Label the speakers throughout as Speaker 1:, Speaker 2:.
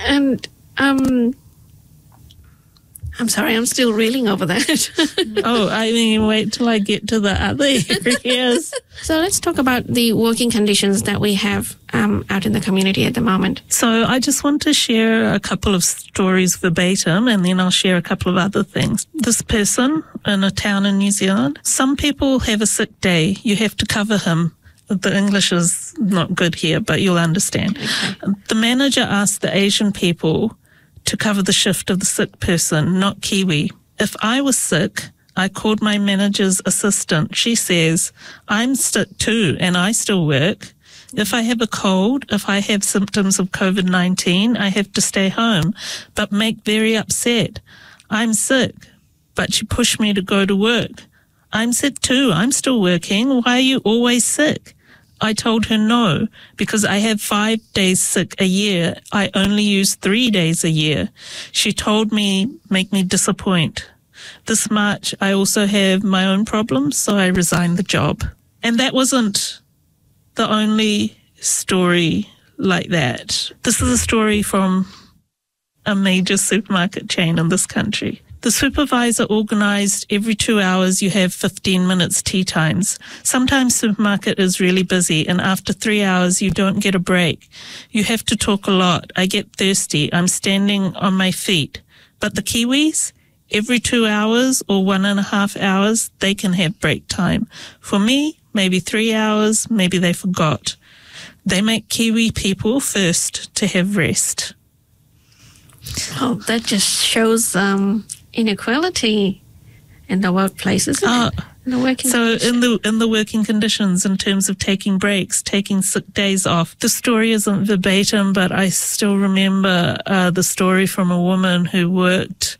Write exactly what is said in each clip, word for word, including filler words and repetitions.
Speaker 1: And um, I'm sorry, I'm still reeling over that.
Speaker 2: Oh, I mean, wait till I get to the other areas.
Speaker 1: So let's talk about the working conditions that we have um, out in the community at the moment.
Speaker 2: So I just want to share a couple of stories verbatim, and then I'll share a couple of other things. This person in a town in New Zealand, some people have a sick day. You have to cover him. The English is not good here, but you'll understand. Okay. The manager asked the Asian people to cover the shift of the sick person, not Kiwi. If I was sick, I called my manager's assistant. She says, I'm sick too, and I still work. If I have a cold, if I have symptoms of COVID nineteen, I have to stay home, but make very upset. I'm sick, but she pushed me to go to work. I'm sick too. I'm still working. Why are you always sick? I told her no, because I have five days sick a year. I only use three days a year. She told me, make me disappoint. This March, I also have my own problems, so I resigned the job. And that wasn't the only story like that. This is a story from a major supermarket chain in this country. The supervisor organised every two hours you have fifteen minutes tea times. Sometimes supermarket is really busy, and after three hours you don't get a break. You have to talk a lot. I get thirsty. I'm standing on my feet. But the Kiwis, every two hours or one and a half hours, they can have break time. For me, maybe three hours, maybe they forgot. They make Kiwi people first to have rest.
Speaker 1: Oh, that just shows um, inequality in the workplace, isn't
Speaker 2: uh,
Speaker 1: it? In the working
Speaker 2: so
Speaker 1: conditions.
Speaker 2: in the in the working conditions, in terms of taking breaks, taking sick days off. The story isn't verbatim, but I still remember uh, the story from a woman who worked.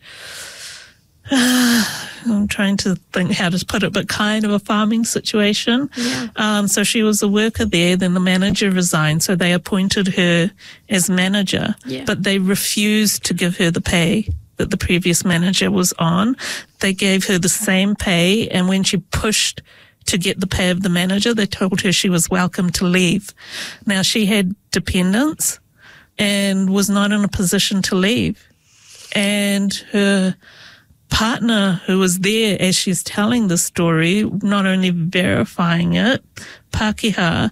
Speaker 2: Uh, I'm trying to think how to put it, but kind of a farming situation.
Speaker 1: Yeah.
Speaker 2: Um, so she was a worker there, then the manager resigned, so they appointed her as manager,
Speaker 1: Yeah.
Speaker 2: but they refused to give her the pay that the previous manager was on. They gave her the same pay, and when she pushed to get the pay of the manager, they told her she was welcome to leave. Now, she had dependents and was not in a position to leave. And her partner who was there as she's telling the story, not only verifying it, Pākehā,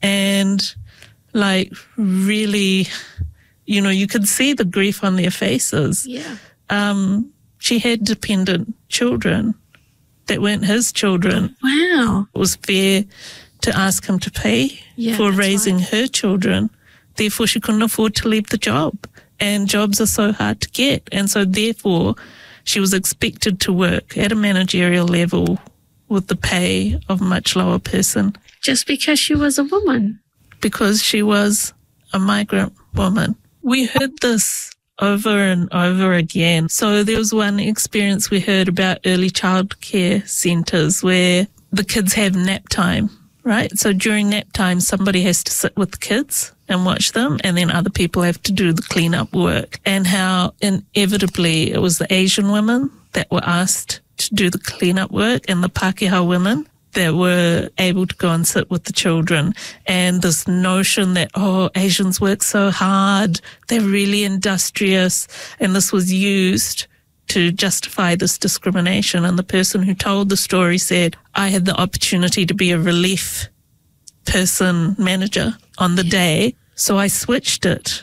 Speaker 2: and like really, you know, you could see the grief on their faces.
Speaker 1: Yeah.
Speaker 2: Um, she had dependent children that weren't his children.
Speaker 1: Wow.
Speaker 2: It was fair to ask him to pay
Speaker 1: Yeah,
Speaker 2: for
Speaker 1: that's
Speaker 2: raising
Speaker 1: right.
Speaker 2: her children. Therefore, she couldn't afford to leave the job. And jobs are so hard to get. And so therefore, she was expected to work at a managerial level with the pay of a much lower person
Speaker 1: Just because she was a woman.
Speaker 2: because she was a migrant woman. We heard this over and over again. So there was one experience we heard about early childcare centres where the kids have nap time, right? So during nap time, somebody has to sit with the kids and watch them, and then other people have to do the clean-up work. And how inevitably it was the Asian women that were asked to do the clean-up work and the Pākehā women that were able to go and sit with the children. And this notion that, oh, Asians work so hard, they're really industrious, and this was used to justify this discrimination. And the person who told the story said, I had the opportunity to be a relief person manager on the day, so I switched it.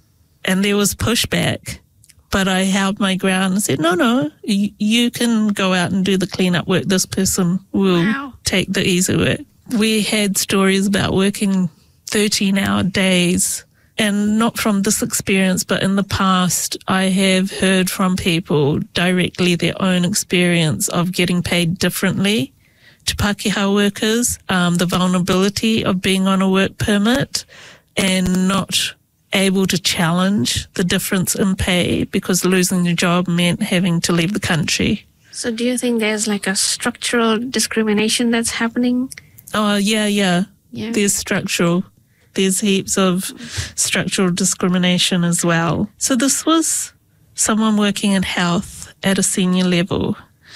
Speaker 2: And there was pushback. But I held my ground and said, no, no, y- you can go out and do the cleanup work. This person will
Speaker 1: Wow.
Speaker 2: take the easy work. We had stories about working thirteen-hour days, and not from this experience, but in the past, I have heard from people directly their own experience of getting paid differently to Pākehā workers, um, the vulnerability of being on a work permit and not able to challenge the difference in pay because losing your job meant having to leave the country.
Speaker 1: So do you think there's like a structural discrimination that's happening?
Speaker 2: Oh, yeah, yeah.
Speaker 1: Yeah.
Speaker 2: There's structural. There's heaps of structural discrimination as well. So this was someone working in health at a senior level.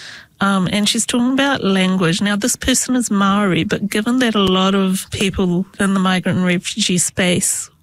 Speaker 2: Um, and she's talking about language. Now, this person is Maori, but given that a lot of people in the migrant and refugee space